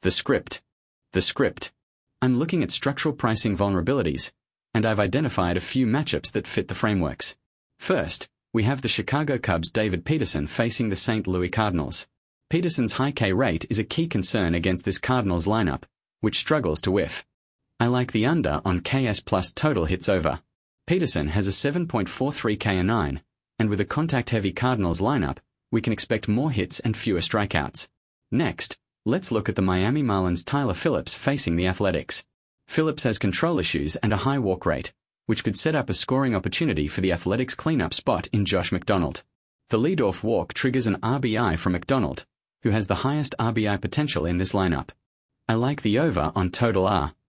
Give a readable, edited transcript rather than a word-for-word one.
The script. The script. I'm looking at structural pricing vulnerabilities, and I've identified a few matchups that fit the frameworks. First, we have the Chicago Cubs' David Peterson facing the St. Louis Cardinals. Peterson's high K rate is a key concern against this Cardinals lineup, which struggles to whiff. I like the under on KS plus total hits over. Peterson has a 7.43 K9, and with a contact-heavy Cardinals lineup, we can expect more hits and fewer strikeouts. Next, let's look at the Miami Marlins' Tyler Phillips facing the Athletics. Phillips has control issues and a high walk rate, which could set up a scoring opportunity for the Athletics' cleanup spot in Josh McDonald. The leadoff walk triggers an RBI from McDonald, who has the highest RBI potential in this lineup. I like the over on total R.